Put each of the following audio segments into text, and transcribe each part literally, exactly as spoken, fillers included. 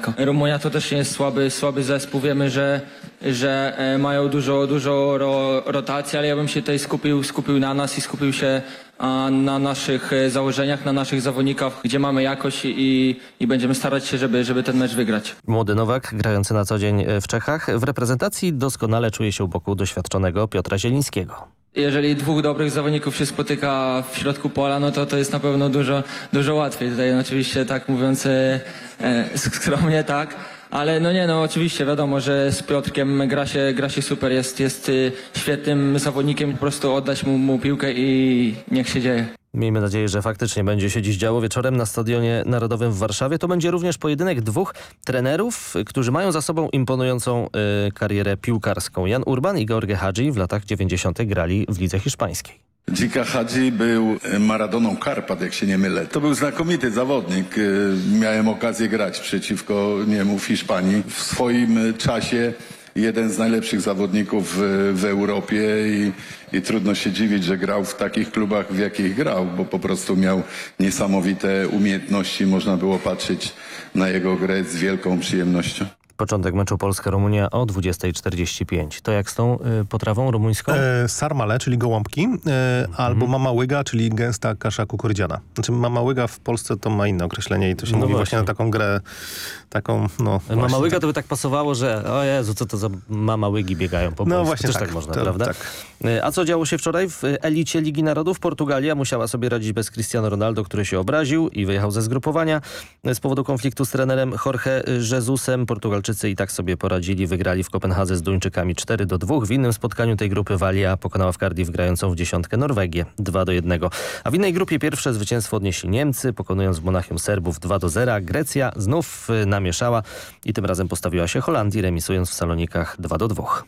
daleko. Rumunia to też nie jest słaby, słaby zespół. Wiemy, że, że e, mają dużo, dużo ro, rotacji, ale ja bym się tutaj skupił, skupił na nas i skupił się a, na naszych e, założeniach, na naszych zawodnikach, gdzie mamy jakość i, i będziemy starać się, żeby, żeby ten mecz wygrać. Młody Nowak, grający na co dzień w Czechach, w reprezentacji doskonale czuje się u boku doświadczonego Piotra Zielińskiego. Jeżeli dwóch dobrych zawodników się spotyka w środku pola, no to to jest na pewno dużo, dużo łatwiej. Tutaj oczywiście tak mówiąc e, e, skromnie, tak. Ale no nie, no oczywiście wiadomo, że z Piotrkiem gra się, gra się super, jest, jest y, świetnym zawodnikiem, po prostu oddać mu, mu piłkę i niech się dzieje. Miejmy nadzieję, że faktycznie będzie się dziś działo wieczorem na Stadionie Narodowym w Warszawie. To będzie również pojedynek dwóch trenerów, którzy mają za sobą imponującą y, karierę piłkarską. Jan Urban i George Hagi w latach dziewięćdziesiątych grali w lidze hiszpańskiej. Dzika Hagi był Maradoną Karpat, jak się nie mylę. To był znakomity zawodnik. Miałem okazję grać przeciwko niemu w Hiszpanii. W swoim czasie jeden z najlepszych zawodników w, w Europie i, i trudno się dziwić, że grał w takich klubach, w jakich grał, bo po prostu miał niesamowite umiejętności. Można było patrzeć na jego grę z wielką przyjemnością. Początek meczu Polska-Rumunia o dwudziestej czterdzieści pięć. To jak z tą y, potrawą rumuńską? E, sarmale, czyli gołąbki, e, mm. albo mama łyga, czyli gęsta kasza kukurydziana. Znaczy mama łyga w Polsce to ma inne określenie i to się No mówi właśnie. właśnie na taką grę, taką, no Mama właśnie, łyga tak. to by tak pasowało, że o Jezu, co to za mama łygi biegają po No Polsce. właśnie Też tak, tak można, to, prawda? tak. A co działo się wczoraj w elicie Ligi Narodów? Portugalia musiała sobie radzić bez Cristiano Ronaldo, który się obraził i wyjechał ze zgrupowania. Z powodu konfliktu z trenerem Jorge Jesusem Portugalczycy i tak sobie poradzili. Wygrali w Kopenhadze z Duńczykami cztery do dwóch. W innym spotkaniu tej grupy Walia pokonała w Cardiff grającą w dziesiątkę Norwegię dwa do jednego. A w innej grupie pierwsze zwycięstwo odnieśli Niemcy, pokonując w Monachium Serbów dwa do zera. Grecja znów namieszała i tym razem postawiła się Holandii, remisując w Salonikach dwa do dwóch.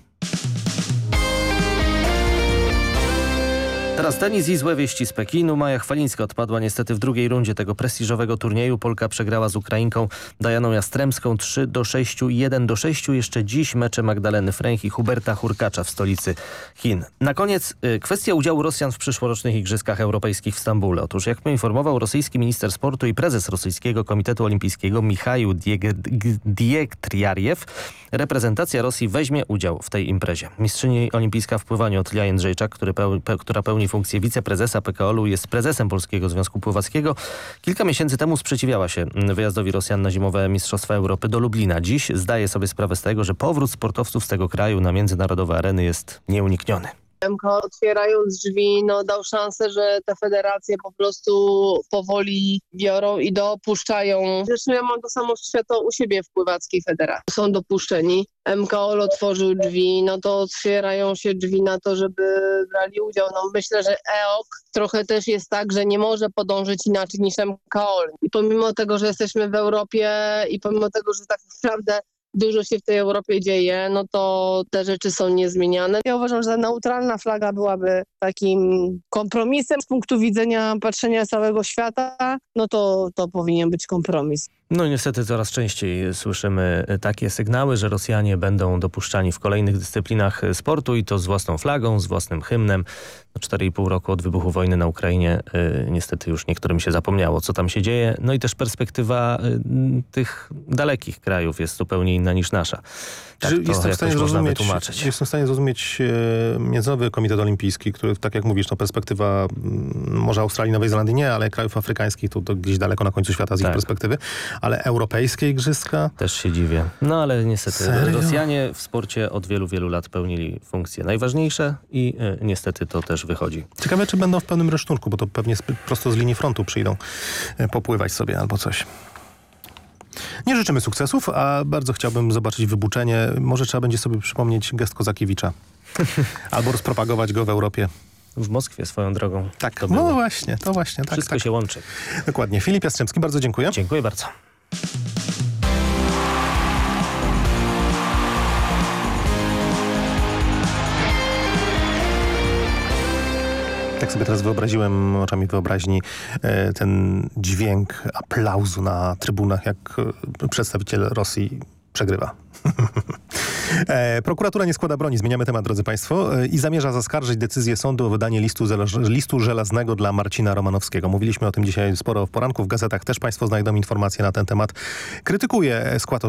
Teraz tenis i złe wieści z Pekinu. Maja Chwalińska odpadła niestety w drugiej rundzie tego prestiżowego turnieju. Polka przegrała z Ukrainką Dajaną Jastremską trzy do sześciu, jeden do sześciu. Jeszcze dziś mecze Magdaleny Fręch i Huberta Hurkacza w stolicy Chin. Na koniec y, kwestia udziału Rosjan w przyszłorocznych Igrzyskach Europejskich w Stambule. Otóż jak poinformował rosyjski minister sportu i prezes Rosyjskiego Komitetu Olimpijskiego Michaił Diektriarjew, reprezentacja Rosji weźmie udział w tej imprezie. Mistrzyni olimpijska w pływaniu Otlia Jędrzejczak, który peł, pe, która pełni funkcję wiceprezesa P K O L u, jest prezesem Polskiego Związku Pływackiego. Kilka miesięcy temu sprzeciwiała się wyjazdowi Rosjan na zimowe Mistrzostwa Europy do Lublina. Dziś zdaje sobie sprawę z tego, że powrót sportowców z tego kraju na międzynarodowe areny jest nieunikniony. M K O, otwierając drzwi, no dał szansę, że te federacje po prostu powoli biorą i dopuszczają. Zresztą ja mam to samo światło u siebie w Pływackiej Federacji. Są dopuszczeni. M K O otworzył drzwi, no to otwierają się drzwi na to, żeby brali udział. No myślę, że E O K trochę też jest tak, że nie może podążyć inaczej niż M K O. I pomimo tego, że jesteśmy w Europie i pomimo tego, że tak naprawdę dużo się w tej Europie dzieje, no to te rzeczy są niezmieniane. Ja uważam, że neutralna flaga byłaby takim kompromisem z punktu widzenia patrzenia całego świata, no to, to powinien być kompromis. No niestety coraz częściej słyszymy takie sygnały, że Rosjanie będą dopuszczani w kolejnych dyscyplinach sportu i to z własną flagą, z własnym hymnem. No cztery i pół roku od wybuchu wojny na Ukrainie y, niestety już niektórym się zapomniało, co tam się dzieje. No i też perspektywa y, tych dalekich krajów jest zupełnie inna niż nasza. Tak, to jestem w stanie można zrozumieć, wytłumaczyć. jestem w stanie zrozumieć e, Międzynarodowy Komitet Olimpijski, który, tak jak mówisz, no perspektywa m, może Australii, Nowej Zelandii nie, ale krajów afrykańskich to, to gdzieś daleko na końcu świata z Tak. ich perspektywy, ale europejskie igrzyska? Też się dziwię. No ale niestety Serio? Rosjanie w sporcie od wielu, wielu lat pełnili funkcje najważniejsze i y, niestety to też wychodzi. Ciekawe, czy będą w pełnym resztunku, bo to pewnie z, prosto z linii frontu przyjdą e, popływać sobie albo coś. Nie życzymy sukcesów, a bardzo chciałbym zobaczyć wybuczenie. Może trzeba będzie sobie przypomnieć gest Kozakiewicza. Albo rozpropagować go w Europie. W Moskwie swoją drogą. Tak, to no było. właśnie, to właśnie. Tak, Wszystko tak. się łączy. Dokładnie. Filip Jastrzębski, bardzo dziękuję. Dziękuję bardzo. Tak sobie teraz wyobraziłem oczami wyobraźni e, ten dźwięk aplauzu na trybunach, jak e, przedstawiciel Rosji przegrywa. e, prokuratura nie składa broni, zmieniamy temat, drodzy Państwo, e, i zamierza zaskarżyć decyzję sądu o wydanie listu, listu żelaznego dla Marcina Romanowskiego. Mówiliśmy o tym dzisiaj sporo w poranku, w gazetach też Państwo znajdą informacje na ten temat. Krytykuje skład